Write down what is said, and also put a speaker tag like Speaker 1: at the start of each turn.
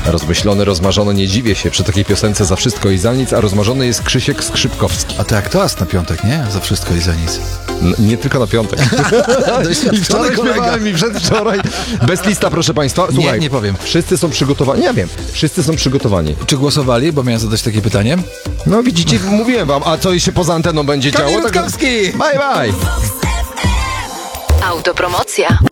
Speaker 1: Rozmyślony, rozmarzony, nie dziwię się. Przy takiej piosence za wszystko i za nic, a rozmarzony jest Krzysiek Skrzypkowski.
Speaker 2: A to jak toast na piątek, nie? Za wszystko i za nic.
Speaker 1: Nie tylko na piątek. I wczoraj śpiewałem i przedwczoraj. Bez lista, proszę Państwa. Słuchaj,
Speaker 2: nie powiem.
Speaker 1: Wszyscy są przygotowani. Ja wiem, wszyscy są przygotowani.
Speaker 2: Czy głosowali? Bo miałem zadać takie pytanie.
Speaker 1: No widzicie, mówiłem wam, a co się poza anteną będzie działo?
Speaker 2: Kamil Rutkowski!
Speaker 1: Bye, bye!
Speaker 3: Autopromocja.